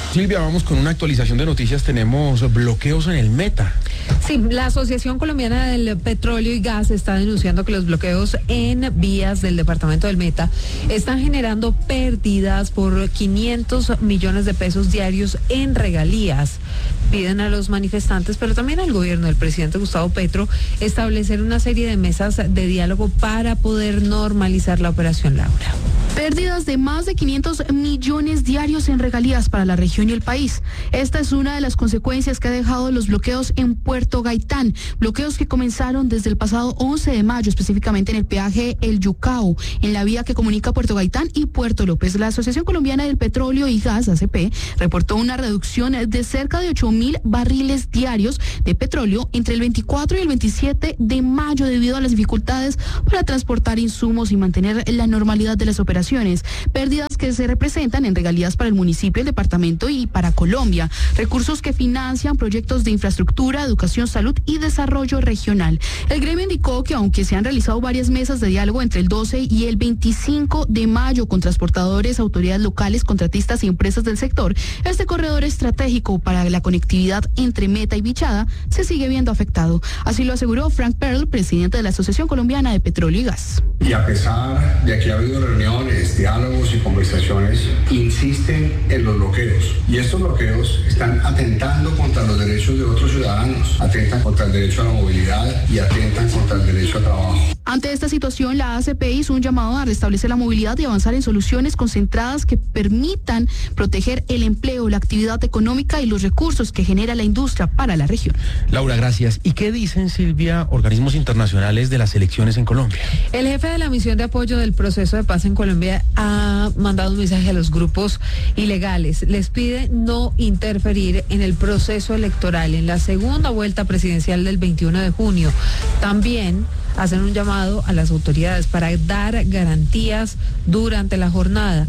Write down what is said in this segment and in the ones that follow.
Silvia, vamos con una actualización de noticias. Tenemos bloqueos en el Meta. Sí, la Asociación Colombiana del Petróleo y Gas está denunciando que los bloqueos en vías del departamento del Meta están generando pérdidas por 500 millones de pesos diarios en regalías. Piden a los manifestantes, pero también al gobierno del presidente Gustavo Petro, establecer una serie de mesas de diálogo para poder normalizar la operación, Laura. Pérdidas de más de 500 millones diarios en regalías para la región y el país. Esta es una de las consecuencias que ha dejado los bloqueos en Puerto Gaitán. Bloqueos que comenzaron desde el pasado 11 de mayo, específicamente en el peaje El Yucao, en la vía que comunica Puerto Gaitán y Puerto López. La Asociación Colombiana del Petróleo y Gas, ACP, reportó una reducción de cerca de 8.000 barriles diarios de petróleo entre el 24 y el 27 de mayo debido a las dificultades para transportar insumos y mantener la normalidad de las operaciones. Pérdidas que se representan en regalías para el municipio, el departamento y para Colombia. Recursos que financian proyectos de infraestructura, educación, salud y desarrollo regional. El gremio indicó que aunque se han realizado varias mesas de diálogo entre el 12 y el 25 de mayo con transportadores, autoridades locales, contratistas y empresas del sector, este corredor estratégico para la conectividad entre Meta y Bichada se sigue viendo afectado. Así lo aseguró Frank Pearl, presidente de la Asociación Colombiana de Petróleo y Gas. Y a pesar de que ha habido reuniones, diálogos y conversaciones, insisten en los bloqueos. Y estos bloqueos están atentando contra los derechos de otros ciudadanos, atentan contra el derecho a la movilidad y atentan contra el derecho a trabajo. Ante esta situación, la ACP hizo un llamado a restablecer la movilidad y avanzar en soluciones concentradas que permitan proteger el empleo, la actividad económica y los recursos que genera la industria para la región. Laura, gracias. ¿Y qué dicen, Silvia, organismos internacionales de las elecciones en Colombia? El jefe de la misión de apoyo del proceso de paz en Colombia ha mandado un mensaje a los grupos ilegales. Les pide no interferir en el proceso electoral, en la segunda vuelta presidencial del 21 de junio. También hacen un llamado a las autoridades para dar garantías durante la jornada.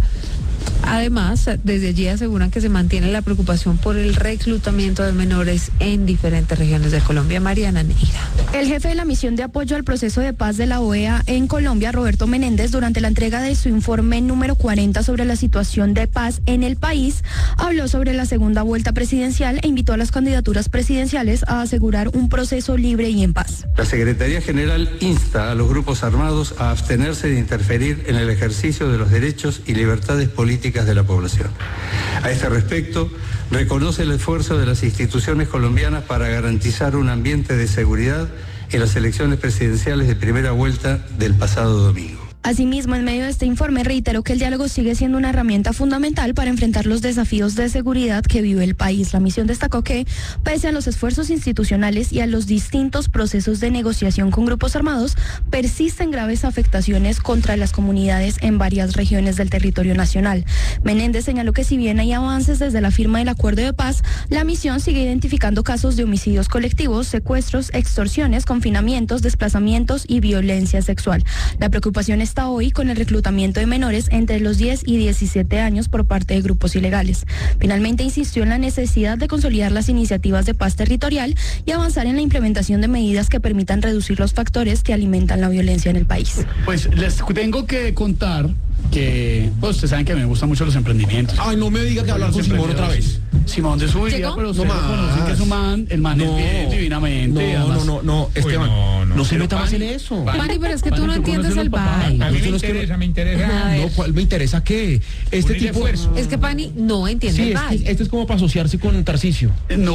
Además, desde allí aseguran que se mantiene la preocupación por el reclutamiento de menores en diferentes regiones de Colombia. Mariana Neira. El jefe de la misión de apoyo al proceso de paz de la OEA en Colombia, Roberto Menéndez, durante la entrega de su informe número 40 sobre la situación de paz en el país, habló sobre la segunda vuelta presidencial e invitó a las candidaturas presidenciales a asegurar un proceso libre y en paz. La Secretaría General insta a los grupos armados a abstenerse de interferir en el ejercicio de los derechos y libertades políticas de la población. A este respecto, reconoce el esfuerzo de las instituciones colombianas para garantizar un ambiente de seguridad en las elecciones presidenciales de primera vuelta del pasado domingo. Asimismo, en medio de este informe reiteró que el diálogo sigue siendo una herramienta fundamental para enfrentar los desafíos de seguridad que vive el país. La misión destacó que, pese a los esfuerzos institucionales y a los distintos procesos de negociación con grupos armados, persisten graves afectaciones contra las comunidades en varias regiones del territorio nacional. Menéndez señaló que si bien hay avances desde la firma del acuerdo de paz, la misión sigue identificando casos de homicidios colectivos, secuestros, extorsiones, confinamientos, desplazamientos y violencia sexual. La preocupación está hoy con el reclutamiento de menores entre los 10 y 17 años por parte de grupos ilegales. Finalmente insistió en la necesidad de consolidar las iniciativas de paz territorial y avanzar en la implementación de medidas que permitan reducir los factores que alimentan la violencia en el país. Pues les tengo que contar que, pues ustedes saben que me gustan mucho los emprendimientos. Ay, no me diga que hablar con Simón otra vez. Simón de su vida, pero ustedes conocen que es un man, el man es bien divinamente. No, Esteban, no se meta más en eso. Pani, pero es que tú no entiendes el baile. A mí me interesa. No, ¿cuál me interesa qué? Este tipo... Es que Pani no entiende el baile. Este es como para asociarse con Tarcisio.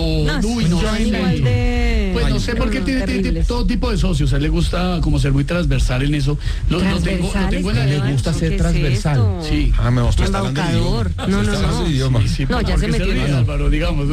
Pues no sé por qué tiene todo tipo de socios. A él le gusta como ser muy transversal en eso. Lo tengo en la le gusta ser transversal. Sí. Me mostró está hablando de idioma. No, ya se metió en Álvaro, digamos.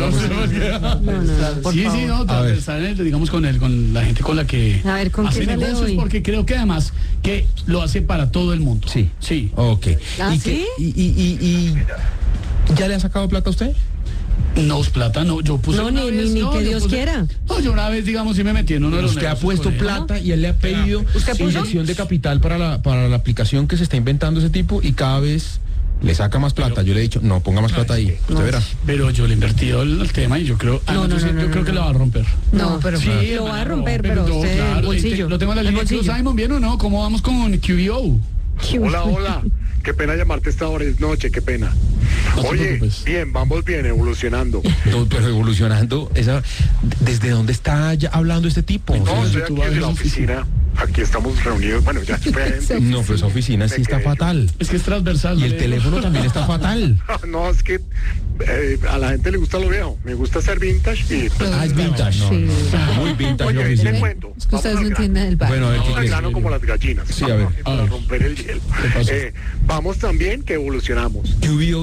Transversal, digamos, con la gente con la que a ver, ¿con hace qué negocios, hoy? porque creo que además que lo hace para todo el mundo. Sí. Ok. ¿Sí? ¿Y ya le ha sacado plata a usted? No, plata no, yo puse una vez, ni que Dios quiera. No, yo una vez, digamos, sí me metí en uno de los Usted ha puesto plata y él le ha pedido inyección de capital para la aplicación que se está inventando ese tipo y cada vez le saca más plata. Yo le he dicho, no, ponga más plata ahí, usted verá. Pero yo le he invertido el tema y yo creo, yo creo que la va a romper. No, pero sí, lo va a romper, pero usted claro, el bolsillo. Lo tengo en la línea. Simon, ¿bien o no? ¿Cómo vamos con QBO? Hola, qué pena llamarte a esta hora, es noche, qué pena. No te Oye, preocupes. bien, vamos bien, evolucionando. No, pero evolucionando, ¿desde dónde está ya hablando este tipo? O sea, No, estoy tú aquí vas en a la la oficina. Aquí estamos reunidos. Bueno, ya se fue gente. no, pero esa oficina sí está fatal. Es que es transversal. Y ¿no? el teléfono también está fatal. No, es que a la gente le gusta lo viejo. Me gusta ser vintage y... Ah, es vintage. Sí. Muy vintage Oye, la te oficina. cuento. Es que ustedes no entienden el Bueno, a ver, ¿qué Vamos al crees? grano como las gallinas. Sí, a ver. Para romper el hielo. pasó? Vamos también que evolucionamos.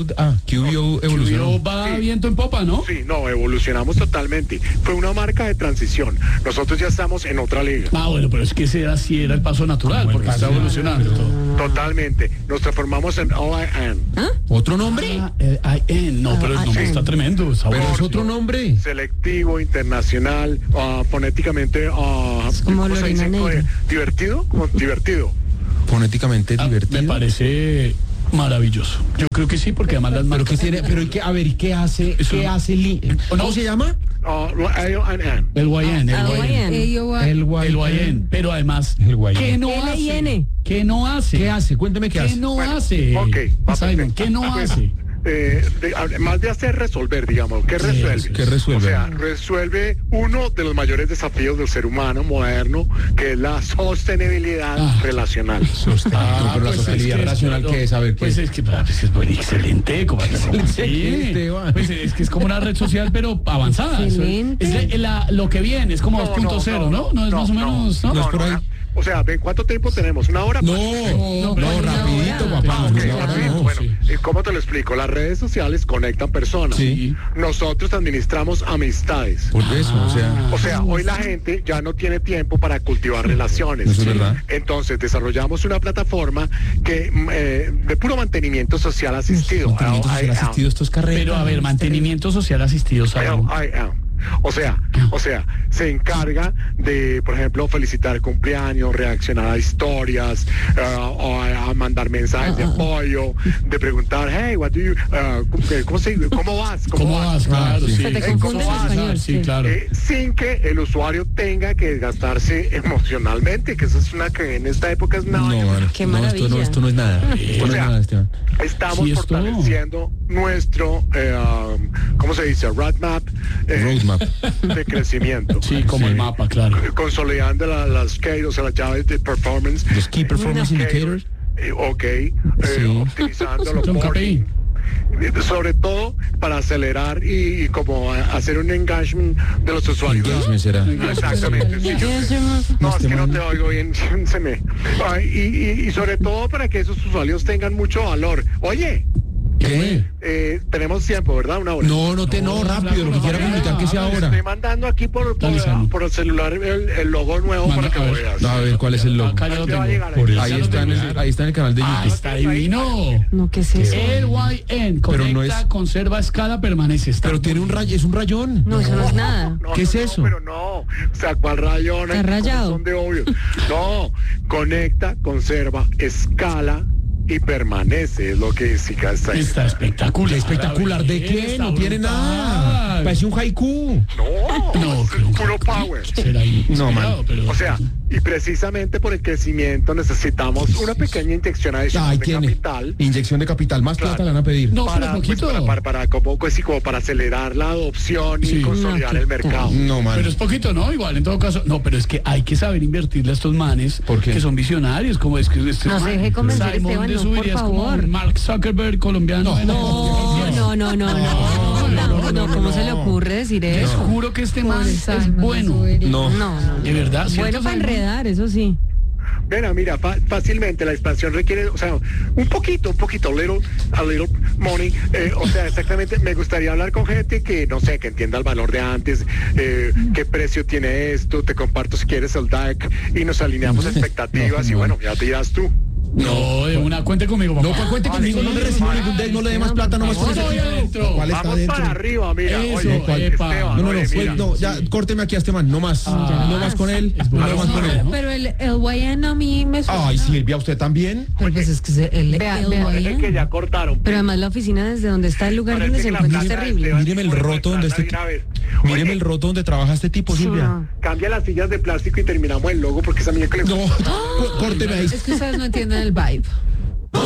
QBO evolucionó. QBO va viento en popa, ¿no? Sí, no, evolucionamos totalmente. Fue una marca de transición. Nosotros ya estamos en otra liga. Ah, bueno, pero es que ese sí era el paso natural, porque está evolucionando todo. Totalmente. Nos transformamos en OIN. ¿Otro nombre? No, pero el nombre está tremendo. Está Pero bueno. es otro nombre. Selectivo, internacional, fonéticamente, Es como ¿cómo se Lorena dice? Neira. ¿Divertido? Como divertido. Fonéticamente divertido. Me parece maravilloso. Yo creo que sí, porque además las Pero marcas... qué tiene, pero ¿y qué, a ver, ¿y qué hace? Eso- ¿Qué hace ¿Cómo se llama? OIN. El Guayén, El Guayén. Pero además, El Guayén. ¿qué no hace? ¿Qué no hace? ¿Qué hace? Cuénteme qué ¿Qué hace. no Bueno, hace? ok, va Simon, perfecto. ¿qué no Pues, hace? Más de hacer resolver, digamos, ¿qué resuelve? ¿qué resuelve? O sea, resuelve uno de los mayores desafíos del ser humano moderno, que es la sostenibilidad relacional. No, pero la pues sostenibilidad es que racional, no, ¿qué es? A ver, ¿qué pues es que es bueno, excelente. Como Excelente, Esteban. pues es que es como una red social, pero avanzada. Excelente. Es lo que viene, es como 2.0, ¿no? No es más o menos, ¿no? No es por ahí. O sea, ¿ven cuánto tiempo tenemos? ¿Una hora? No, no, rapidito, una hora. papá. Ok, Una hora rapidito. no. Bueno, sí. ¿cómo te lo explico? Las redes sociales conectan personas. Sí. Nosotros administramos amistades. Por eso, o sea. O sea, hoy la gente ya no tiene tiempo para cultivar relaciones. Eso es verdad. Entonces desarrollamos una plataforma que de puro mantenimiento social asistido. Mantenimiento social asistido, esto es carrera. Pero a ver, mantenimiento social asistido, ¿saben? O sea, se encarga de, por ejemplo, felicitar cumpleaños, reaccionar a historias, o a mandar mensajes de apoyo, de preguntar, hey, what do you, ¿cómo vas? ¿Cómo vas? Claro, sí. sí. Se te ¿Cómo confunde en vas? español. Sí, claro. Sin que el usuario tenga que desgastarse emocionalmente, que eso es una que en esta época es No, nada. mano. Qué No, maravilla. esto no es nada. Esto no es sea, nada, Esteban. Estamos Sí, esto- fortaleciendo nuestro, ¿cómo se dice? Roadmap Roadmap. de crecimiento. Sí, como el mapa, claro. Consolidando las keys, o sea, las llaves de performance. Los Key Performance Indicators. Sí. Utilizando los Son boarding. Sobre todo para acelerar y como hacer un engagement de los usuarios. Engagement será. Exactamente. Sí, no, es que no te oigo bien. Se me... y sobre todo para que esos usuarios tengan mucho valor. Oye, ¿Qué? tenemos tiempo, ¿verdad? Una hora. No, rápido, lo que quiera comunicar que sea ahora. Estoy mandando aquí por el celular el logo nuevo Manda, para que a lo ver. veas. A ver, ¿cuál es el logo? Acá ya lo Te va a tengo. llegar Por ahí. eso Ahí ya lo está, tengo. ahí está en el canal de Ah, YouTube. está divino. No, ¿qué es eso? El YN, Pero conecta, no es- conserva, escala, permanece. Está Pero tiene un rayo, es un rayón. No, eso no es nada. No, ¿Qué es eso? Pero no, o sea, ¿cuál rayón? Está rayado. Son de obvio. No, conecta, conserva, escala y permanece, es lo que sí que está ahí. Está espectacular. ¿Espectacular de qué? Está No tiene brutal. nada. Parece un haiku. No, No, es puro power. Será ahí. No, man. Pero, O sea, y precisamente por el crecimiento necesitamos una pequeña inyección adicional Ahí de tiene. capital. Inyección de capital. Más Claro. plata le van a pedir. no, Para, pero pues, poquito. para como, pues, sí, como para acelerar la adopción y Sí. consolidar No, el mercado. No, man. Pero es poquito, ¿no? Igual, en todo caso. No, pero es que hay que saber invertirle a estos manes ¿Por qué? que son visionarios, como es que este No se deje convencer, Simon Esteban, de no, Zubiría por es como favor. Mark Zuckerberg colombiano. No, ¿cómo se le ocurre decir Les eso? juro que este man Pobre es Simon, bueno. Zubiría. No. No. De verdad, ¿cierto, Bueno para Simon? enredar, eso sí. Mira, fácilmente la expansión requiere, o sea, un poquito, a little money, o sea, exactamente, me gustaría hablar con gente que, no sé, que entienda el valor de antes, qué precio tiene esto, te comparto si quieres el DAC y nos alineamos expectativas y bueno, ya te dirás tú. No, de una, cuente conmigo, papá. No, pues cuente conmigo, no me recibo ningún deck, no le dé más plata, no más Yo estoy adentro. ¿Cuál está Vamos dentro? para arriba, mira, Eso, oye, epa. Esteban, No, oye, pues, mira. no, ya, córteme aquí a este man, no más. No más con él, Es no bueno. más con él. Pero el YN a mí me suena. Ay, Silvia, ¿usted también? Pero pues es que el Parece que YN. ya cortaron. Pero además la oficina desde donde está el lugar Parece donde se que la encuentra es plata de terrible. Esteban Míreme el fue roto donde nuestra este- de una vez. Míreme Oye, el roto donde trabaja este tipo, Silvia. cambia las sillas de plástico y terminamos el logo porque esa mía que le No, córteme ahí. Es que ustedes no entienden el vibe.